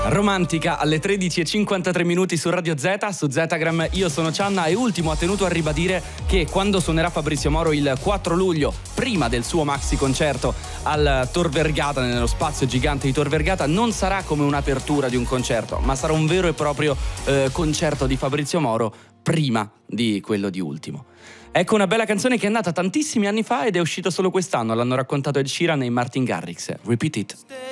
Romantica alle 13:53 su Radio Z, su Zetagram. Io sono Cianna e ultimo ha tenuto a ribadire che quando suonerà Fabrizio Moro il 4 luglio, prima del suo maxi concerto al Tor Vergata, nello spazio gigante di Tor Vergata, non sarà come un'apertura di un concerto, ma sarà un vero e proprio concerto di Fabrizio Moro prima di quello di Ultimo. Ecco una bella canzone che è nata tantissimi anni fa ed è uscita solo quest'anno, l'hanno raccontato Ed Sheeran e Martin Garrix. Repeat It.